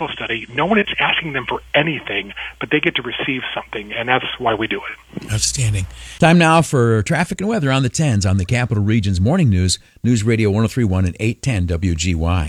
Bible study, no one is asking them for anything, but they get to receive something, and that's why we do it. Outstanding. Time now for traffic and weather on the 10s on the Capital Region's Morning News, News Radio 103.1 and 810 WGY.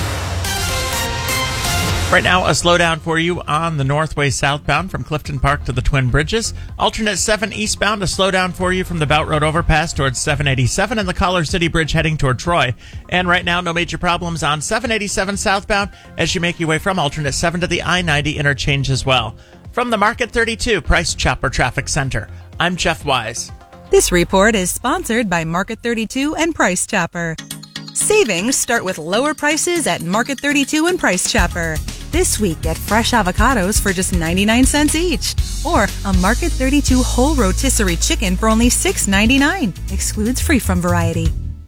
Right now, a slowdown for you on the Northway southbound from Clifton Park to the Twin Bridges. Alternate 7 eastbound, a slowdown for you from the Bout Road overpass towards 787 and the Collar City Bridge heading toward Troy. And right now, no major problems on 787 southbound as you make your way from alternate 7 to the I-90 interchange as well. From the Market 32 Price Chopper Traffic Center, I'm Jeff Wise. This report is sponsored by Market 32 and Price Chopper. Savings start with lower prices at Market 32 and Price Chopper. This week, get fresh avocados for just 99 cents each. Or a Market 32 whole rotisserie chicken for only $6.99. Excludes free from variety.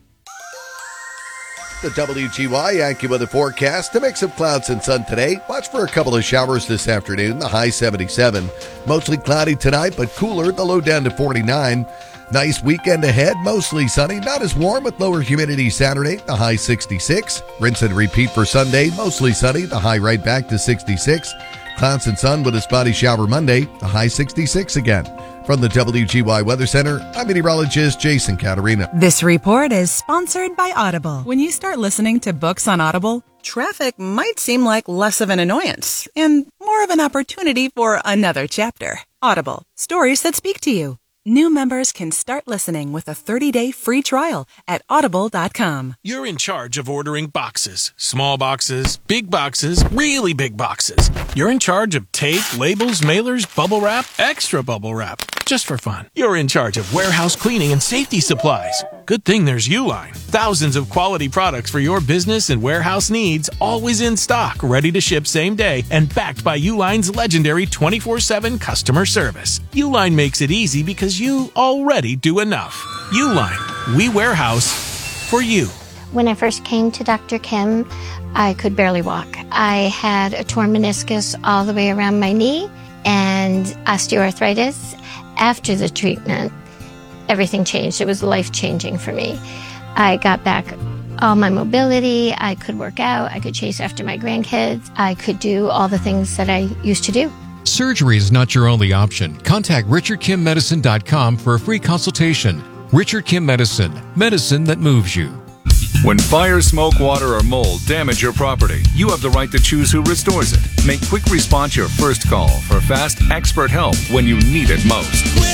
The WGY AccuWeather forecast. A mix of clouds and sun today. Watch for a couple of showers this afternoon. The high 77. Mostly cloudy tonight, but cooler. The low down to 49. Nice weekend ahead, mostly sunny, not as warm with lower humidity Saturday, the high 66. Rinse and repeat for Sunday, mostly sunny, the high right back to 66. Clouds and sun with a spotty shower Monday, the high 66 again. From the WGY Weather Center, I'm meteorologist Jason Caterina. This report is sponsored by Audible. When you start listening to books on Audible, traffic might seem like less of an annoyance and more of an opportunity for another chapter. Audible, stories that speak to you. New members can start listening with a 30-day free trial at audible.com. You're in charge of ordering boxes. Small boxes, big boxes, really big boxes. You're in charge of tape, labels, mailers, bubble wrap, extra bubble wrap. Just for fun. You're in charge of warehouse cleaning and safety supplies. Good thing there's Uline. Thousands of quality products for your business and warehouse needs, always in stock, ready to ship same day, and backed by Uline's legendary 24/7 customer service. Uline makes it easy because you already do enough. Uline. We warehouse for you. When I first came to Dr. Kim, I could barely walk. I had a torn meniscus all the way around my knee and osteoarthritis. After the treatment, everything changed. It was life-changing for me. I got back all my mobility. I could work out. I could chase after my grandkids. I could do all the things that I used to do. Surgery is not your only option. Contact RichardKimMedicine.com for a free consultation. Richard Kim Medicine. Medicine that moves you. When fire, smoke, water, or mold damage your property, you have the right to choose who restores it. Make quick response your first call for fast, expert help when you need it most.